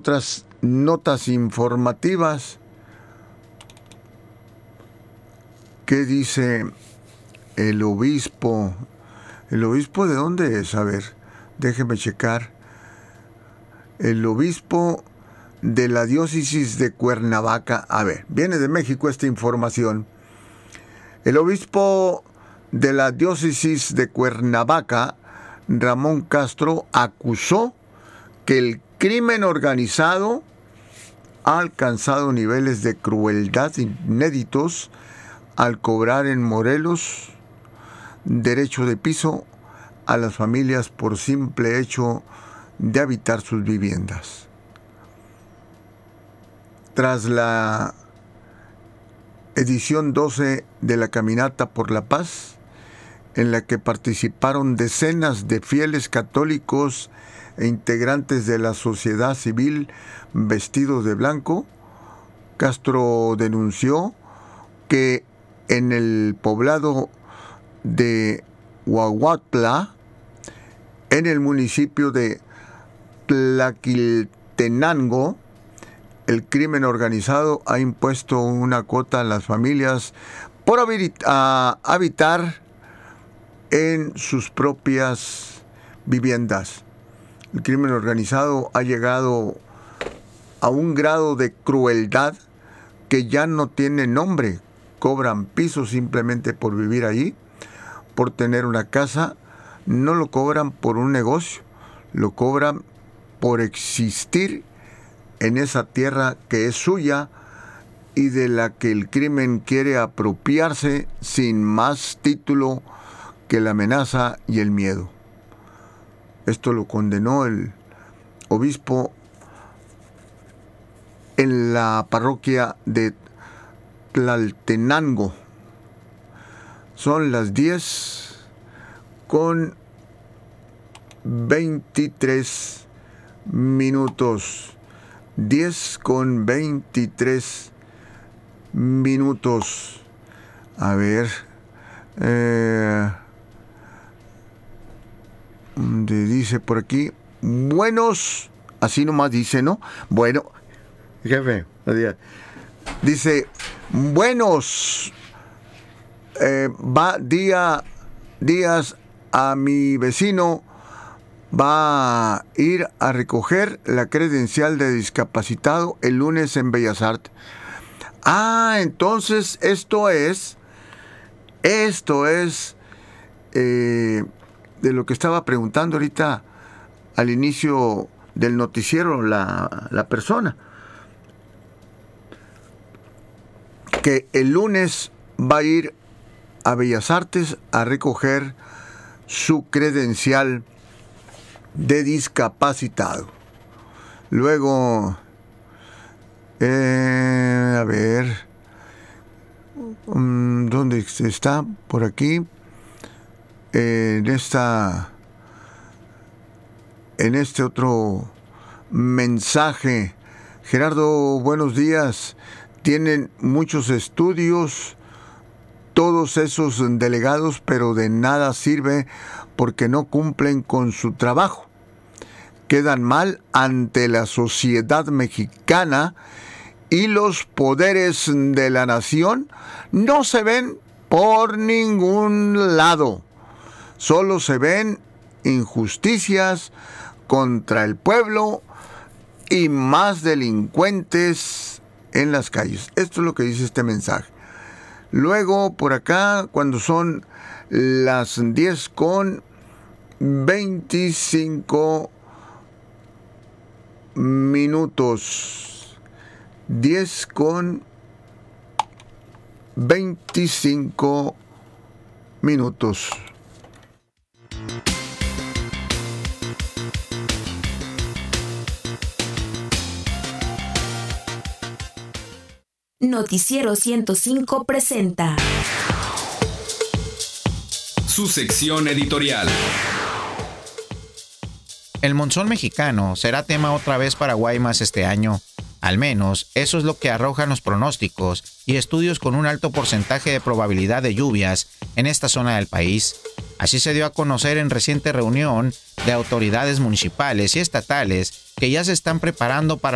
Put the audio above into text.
otras notas informativas. ¿Qué dice el obispo? ¿El obispo de dónde es? A ver, déjeme checar. El obispo de la diócesis de Cuernavaca. A ver, viene de México esta información. El obispo de la diócesis de Cuernavaca, Ramón Castro, acusó que el crimen organizado ha alcanzado niveles de crueldad inéditos al cobrar en Morelos derecho de piso a las familias por simple hecho de habitar sus viviendas. Tras la edición 12 de la Caminata por la Paz, en la que participaron decenas de fieles católicos e integrantes de la sociedad civil vestidos de blanco, Castro denunció que en el poblado de Huahuatla, en el municipio de Tlaquiltenango, el crimen organizado ha impuesto una cuota a las familias por habitar en sus propias viviendas. El crimen organizado ha llegado a un grado de crueldad que ya no tiene nombre. Cobran piso simplemente por vivir allí, por tener una casa. No lo cobran por un negocio, lo cobran por existir en esa tierra que es suya y de la que el crimen quiere apropiarse sin más título que la amenaza y el miedo. Esto lo condenó el obispo en la parroquia de Tlaltenango. Son las 10:23. 10:23. A ver. Dice por aquí. Buenos. Así nomás dice, ¿no? Bueno. Jefe. Dice. Buenos. Días a mi vecino. Va a ir a recoger la credencial de discapacitado el lunes en Bellas Artes. Entonces esto es de lo que estaba preguntando ahorita al inicio del noticiero la persona. Que el lunes va a ir a Bellas Artes a recoger su credencial de discapacitado. Luego, a ver, ¿dónde está? Por aquí, en este otro mensaje. Gerardo, buenos días. Tienen muchos estudios todos esos delegados, pero de nada sirve porque no cumplen con su trabajo. Quedan mal ante la sociedad mexicana y los poderes de la nación no se ven por ningún lado. Solo se ven injusticias contra el pueblo y más delincuentes en las calles. Esto es lo que dice este mensaje. Luego, por acá, cuando son las 10:25. 10:25. Noticiero 105 presenta su sección editorial. El monzón mexicano será tema otra vez para Guaymas este año. Al menos, eso es lo que arrojan los pronósticos y estudios con un alto porcentaje de probabilidad de lluvias en esta zona del país. Así se dio a conocer en reciente reunión de autoridades municipales y estatales que ya se están preparando para